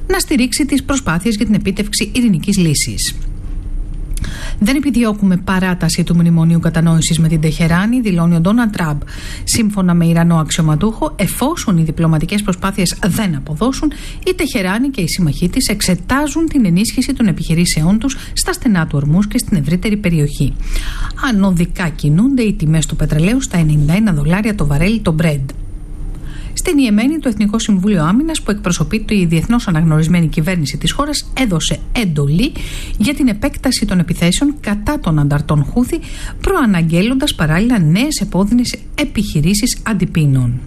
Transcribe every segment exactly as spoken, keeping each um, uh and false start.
να στηρίξει τις προσπάθειες για την επίτευξη ειρηνικής λύσης. Δεν επιδιώκουμε παράταση του μνημονίου κατανόησης με την Τεχεράνη, δηλώνει ο Ντόναλντ Τραμπ. Σύμφωνα με Ιρανό αξιωματούχο, εφόσον οι διπλωματικές προσπάθειες δεν αποδώσουν, η Τεχεράνη και οι σύμμαχοί της εξετάζουν την ενίσχυση των επιχειρήσεών τους στα στενά του Ορμούζ και στην ευρύτερη περιοχή. Ανωδικά κινούνται οι τιμές του πετρελαίου στα ενενήντα ένα δολάρια το βαρέλι το Brent. Στην Ιεμένη, το Εθνικό Συμβούλιο Άμυνας, που εκπροσωπεί τη διεθνώς αναγνωρισμένη κυβέρνηση της χώρας, έδωσε εντολή για την επέκταση των επιθέσεων κατά των ανταρτών Χούθη, προαναγγέλλοντας παράλληλα νέες επώδυνες επιχειρήσεις αντιπίνων.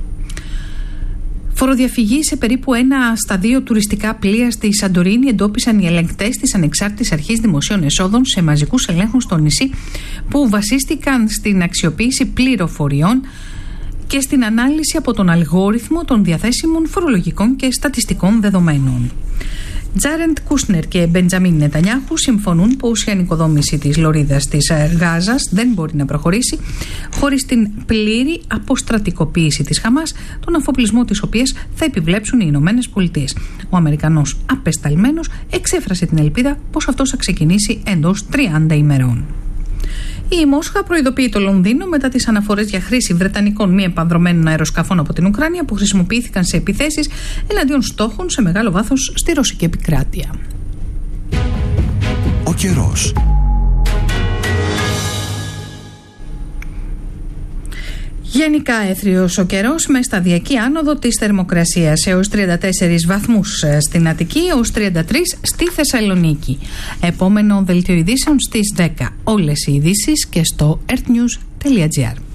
Φοροδιαφυγή σε περίπου ένα στα δύο τουριστικά πλοία στη Σαντορίνη εντόπισαν οι ελεγκτές της Ανεξάρτητης Αρχής Δημοσίων Εσόδων σε μαζικούς ελέγχους στο νησί, που βασίστηκαν στην αξιοποίηση πληροφοριών και στην ανάλυση από τον αλγόριθμο των διαθέσιμων φορολογικών και στατιστικών δεδομένων. Τζάρεντ Κούσνερ και Μπεντζαμίν Νετανιάχου συμφωνούν πως η ανοικοδόμηση της λωρίδας της Γάζας δεν μπορεί να προχωρήσει χωρίς την πλήρη αποστρατικοποίηση της Χαμάς, τον αφοπλισμό της οποίας θα επιβλέψουν οι Ηνωμένες Πολιτείες. Ο Αμερικανός απεσταλμένος εξέφρασε την ελπίδα πως αυτός θα ξεκινήσει εντός τριάντα ημερών. Η Μόσχα προειδοποιεί το Λονδίνο μετά τις αναφορές για χρήση βρετανικών μη επανδρωμένων αεροσκαφών από την Ουκρανία που χρησιμοποιήθηκαν σε επιθέσεις εναντίον στόχων σε μεγάλο βάθος στη ρωσική επικράτεια. Ο καιρός. Γενικά έθριος ο καιρός με σταδιακή άνοδο της θερμοκρασίας έως τριάντα τέσσερις βαθμούς στην Αττική έως τριάντα τρεις στη Θεσσαλονίκη. Επόμενο δελτίο ειδήσεων στις δέκα. Όλες οι ειδήσεις και στο earthnews τελεία gr.